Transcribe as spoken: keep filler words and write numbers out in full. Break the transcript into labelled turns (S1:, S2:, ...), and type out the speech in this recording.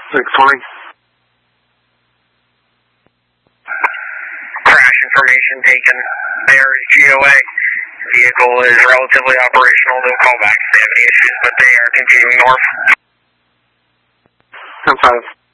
S1: six twenty.
S2: Crash information taken. There is G O A. Vehicle is relatively operational. They'll call back if they have any issues, but they are continuing north.
S1: ten five.